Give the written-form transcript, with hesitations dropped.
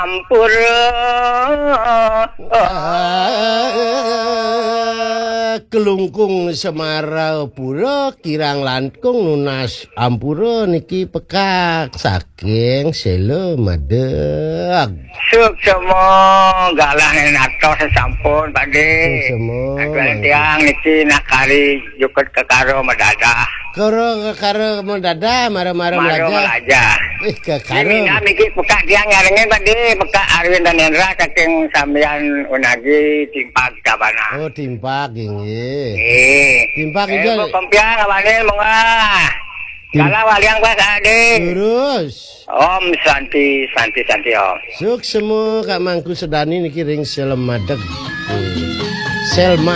Ampura kelungkung Semara pura kirang langkung nunas ampura niki pekak saking Sela Madeg. Suksemo galah nato sesampun Pakde. Suksemo. Agak tiang niki nakari jukut kekaro mendadak. Karo mendadak mara-mara melaja. Kekaro. Ini niki pekak tiang nyaringin Pakde, pekak Arwin dan Hendra saking sampeyan unagi timpak kabana. Oh timpak nggih. Timpak itu. Kompiang awalnya mengah. Kalau waliang Pak Ade. Terus. Om Santi Om. Suksemo Kak Mangku Sedani niki ring Sela Madeg. Selma